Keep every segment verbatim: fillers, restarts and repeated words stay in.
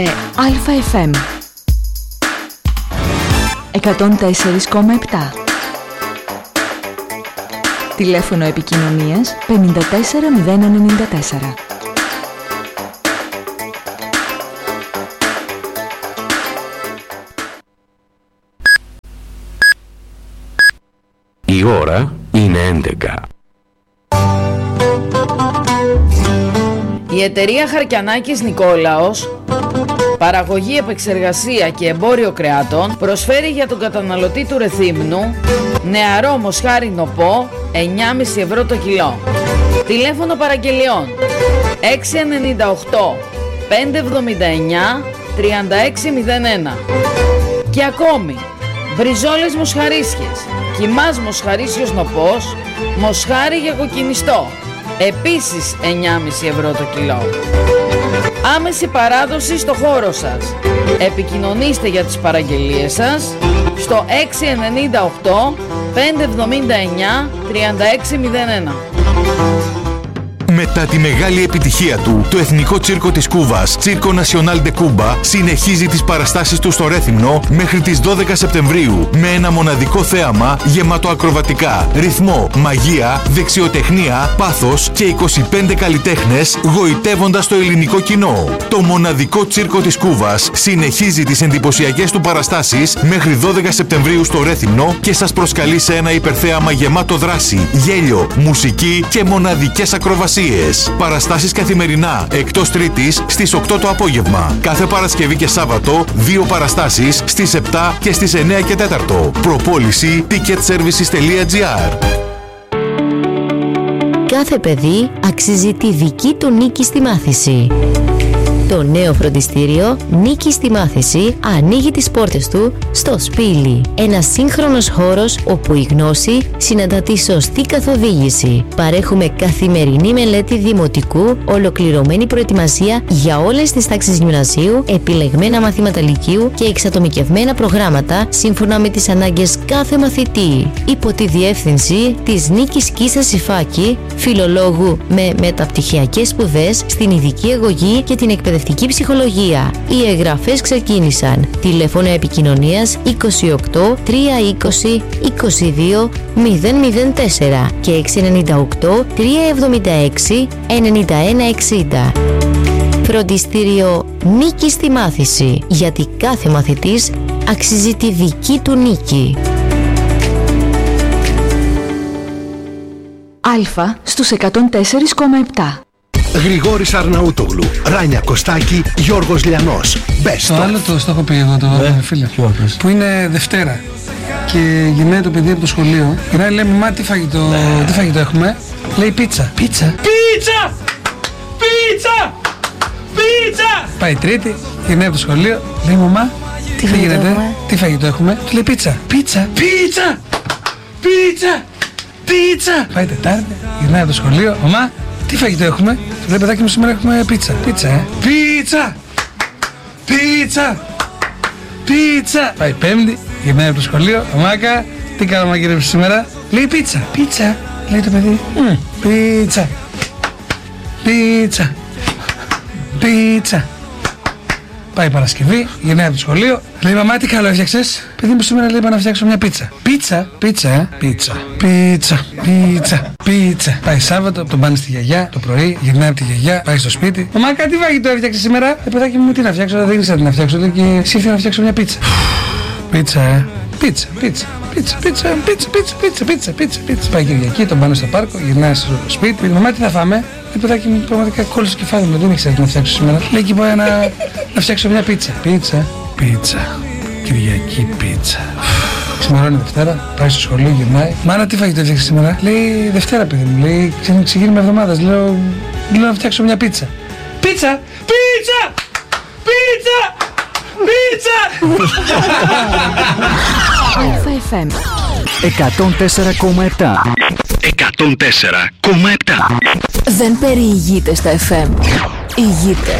Αλφα εφ εμ εκατόν τέσσερα κόμμα επτά. Τηλέφωνο επικοινωνίας πέντε τέσσερα μηδέν ενενήντα τέσσερα. Η ώρα είναι έντεκα. Η εταιρεία Χαρκιανάκης Νικόλαος, παραγωγή, επεξεργασία και εμπόριο κρεάτων, προσφέρει για τον καταναλωτή του Ρεθύμνου νεαρό μοσχάρι νοπό εννιά κόμμα πέντε ευρώ το κιλό. Τηλέφωνο παραγγελιών έξι εννιά οκτώ πέντε εβδομήντα εννιά τριάντα έξι μηδέν ένα. Και ακόμη μπριζόλες μοσχαρίσιες, κιμάς μοσχαρίσιος νοπός, μοσχάρι για κοκκινιστό, επίσης εννιά κόμμα πέντε ευρώ το κιλό. Άμεση παράδοση στο χώρο σας. Επικοινωνήστε για τις παραγγελίες σας στο έξι εννιά οκτώ πέντε εβδομήντα εννιά τριάντα έξι μηδέν ένα. Μετά τη μεγάλη επιτυχία του, το Εθνικό Τσίρκο της Κούβας, Circo Nacional de Cuba, συνεχίζει τις παραστάσεις του στο Ρέθυμνο μέχρι τις δώδεκα Σεπτεμβρίου με ένα μοναδικό θέαμα γεμάτο ακροβατικά, ρυθμό, μαγεία, δεξιοτεχνία, πάθος και είκοσι πέντε καλλιτέχνες γοητεύοντας το ελληνικό κοινό. Το μοναδικό Τσίρκο της Κούβας συνεχίζει τις εντυπωσιακές του παραστάσεις μέχρι δώδεκα Σεπτεμβρίου στο Ρέθυμνο και σας προσκαλεί σε ένα υπερθέαμα γεμάτο δράση, γέλιο, μουσική και μοναδικές ακροβασίες. Παραστάσεις καθημερινά, εκτός Τρίτης, στις οκτώ το απόγευμα. Κάθε Παρασκευή και Σάββατο, δύο παραστάσεις στις επτά και στις εννιά και τέσσερα. Προπόληση ticket services τελεία gr. Κάθε παιδί αξίζει τη δική του νίκη στη μάθηση. Το νέο φροντιστήριο Νίκη στη Μάθηση ανοίγει τις πόρτες του στο Σπήλι. Ένας σύγχρονος χώρος όπου η γνώση συναντά τη σωστή καθοδήγηση. Παρέχουμε καθημερινή μελέτη δημοτικού, ολοκληρωμένη προετοιμασία για όλες τις τάξεις γυμνασίου, επιλεγμένα μαθήματα λυκείου και εξατομικευμένα προγράμματα σύμφωνα με τις ανάγκες κάθε μαθητή. Υπό τη διεύθυνση της Νίκης Κίσας Σιφάκη, φιλολόγου με μεταπτυχιακές σπουδές στην ειδική αγωγή και την εκπαιδευτική ψυχολογία. Οι εγγραφές ξεκίνησαν. Τηλέφωνο επικοινωνίας είκοσι οκτώ τριακόσια είκοσι είκοσι δύο μηδέν μηδέν τέσσερα και έξι εννιά οκτώ τριακόσια εβδομήντα έξι ενενήντα ένα εξήντα. Φροντιστήριο Νίκη στη Μάθηση, γιατί κάθε μαθητής αξίζει τη δική του νίκη. Αλφα στους εκατόν τέσσερα κόμμα επτά. Γρηγόρης Αρναούτογλου, Ράνια Κωστάκη, Γιώργος Λιανός. Best Το of. άλλο το, το έχω πει εγώ το ε, φίλε. Που είναι Δευτέρα και γυρνάει το παιδί από το σχολείο. Γυρνάει, λέει, μαμά, τι φαγητό, τι φαγητό έχουμε? Λέει πίτσα. Πίτσα. Πίτσα! Πίτσα! Πίτσα! Πάει Τρίτη, γυρνάει από το σχολείο. Λέει, μαμά, τι, τι γίνεται, έχουμε? Τι φαγητό έχουμε? Του λέει πίτσα. Πίτσα! Πίτσα! Πίτσα! Πίτσα! Πάει Τετάρτη, γυρνάει από το σχολείο. Μαμά, τι φαγητό έχουμε? Του λέει, παιδάκι μου, σήμερα έχουμε πίτσα. Πίτσα, ε. Πίτσα! Πίτσα! Πίτσα! Πάει Πέμπτη, γυρνάει από το σχολείο. Μάκα, τι κάνω μαγειρεύσεις σήμερα? Λέει πίτσα. Πίτσα! Λέει το παιδί. Mm. Πίτσα! Πίτσα! Πίτσα! Πάει Παρασκευή, γυρνάει από το σχολείο. Λέει, μαμά, τι καλό έφτιαξες? Παιδί μου, σήμερα, λέει, είπα να φτιάξω μια πίτσα. Πίτσα! Πίτσα, ε. Πίτσα! Πίτσα! Πίτσα! Πίτσα! Πάει Σάββατο, τον πάνε στη γιαγιά το πρωί, γυρνάει από τη γιαγιά, πάει στο σπίτι. Μαμά, κάτι φαγητό έφτιαξε σήμερα? Ε, παιδάκι μου, τι να φτιάξω? Δεν ήξερα τι να φτιάξω. Λέει, και εσύ ήρθε να φτιάξω μια πίτσα. Πίτσα, ε. Πίτσα, πίτσα, πίτσα, πίτσα, πίτσα, πίτσα, πίτσα, πίτσα, πίτσα, πίτσα. Πάει Κυριακή, τον πάνε στο πάρκο, γυρνάει στο σπίτι. Μαμά, τι θα φάμε? Ε, παιδάκι μου, πραγματικά κόλλησε το κεφάλι μου, δεν ήξερα τι να φτιάξω σήμερα. Λέει, και πάω να, να φτιάξω μια πίτσα. Πίτσα, πίτσα, Κυριακή πίτσα. Ξημερώνει Δευτέρα, πάει στο σχολείο, γυρνάει. Μάνα, τι φαγητό έφτιαξε σήμερα? Λέει, Δευτέρα, παιδί μου. Λέει, ξεκίνημα εβδομάδας. Λέω, λέω να φτιάξω μια πίτσα. Πίτσα! Πίτσα! Πίτσα! Πίτσα! Αλφα εφ εμ εκατόν τέσσερα κόμμα επτά. εκατόν τέσσερα κόμμα επτά. Δεν περιηγείται στα εφ εμ. Ηγείται.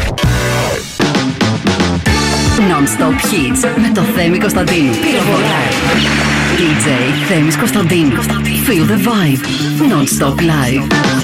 Non-stop hits με το Θέμη Κωνσταντίνου. Πυροβολάει. ντι τζέι Θέμης Κωνσταντίνου. Feel the vibe. Non-stop live.